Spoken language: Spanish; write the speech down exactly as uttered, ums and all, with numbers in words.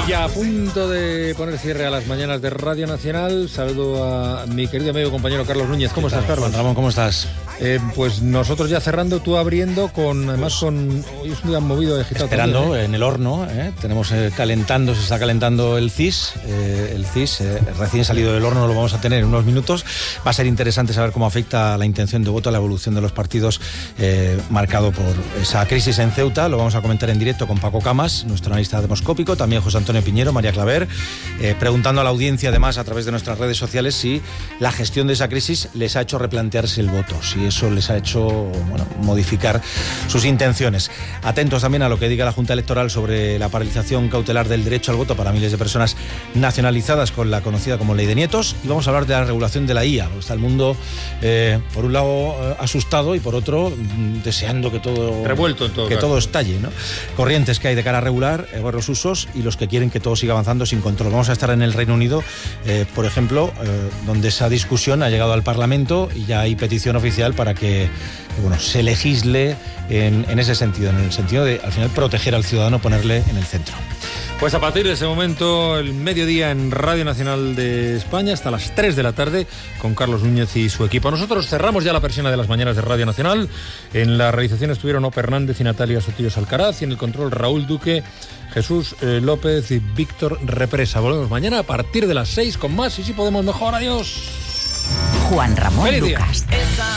Y a punto de poner cierre a las mañanas de Radio Nacional, saludo a mi querido amigo y compañero Carlos Núñez. ¿Cómo estás, Carlos? Juan Ramón, ¿cómo estás? Eh, pues nosotros ya cerrando, tú abriendo, con además con... Hoy es un día movido de agitado. Esperando también, ¿eh? en el horno, ¿eh? Tenemos eh, calentando, se está calentando el C I S, eh, el C I S eh, recién salido del horno, lo vamos a tener en unos minutos. Va a ser interesante saber cómo afecta la intención de voto a la evolución de los partidos, eh, marcado por esa crisis en Ceuta. Lo vamos a comentar en directo con Paco Camas, nuestro analista demoscópico, también José Antonio Piñero, María Claver, eh, preguntando a la audiencia además a través de nuestras redes sociales si la gestión de esa crisis les ha hecho replantearse el voto, si eso les ha hecho, bueno, modificar sus intenciones. Atentos también a lo que diga la Junta Electoral sobre la paralización cautelar del derecho al voto para miles de personas nacionalizadas con la conocida como Ley de Nietos, y vamos a hablar de la regulación de la I A. Está el mundo, eh, por un lado, eh, asustado y por otro, mm, deseando que todo... Revuelto en todo que caso. todo estalle, ¿no? Corrientes que hay de cara a regular, eh, los usos, y los que quieren que todo siga avanzando sin control. Vamos a estar en el Reino Unido, eh, por ejemplo, eh, donde esa discusión ha llegado al Parlamento y ya hay petición oficial para que, que bueno, se legisle en, en ese sentido, en el sentido de, al final, proteger al ciudadano, ponerle en el centro. Pues a partir de ese momento, el mediodía en Radio Nacional de España, hasta las tres de la tarde, con Carlos Núñez y su equipo. Nosotros cerramos ya la persiana de las mañanas de Radio Nacional. En la realización estuvieron Ope Hernández y Natalia Sotillos Alcaraz, y en el control Raúl Duque, Jesús eh, López y Víctor Represa. Volvemos mañana a partir de las seis con más, y si podemos mejor. Adiós. Juan Ramón ¡Feliz día! Lucas.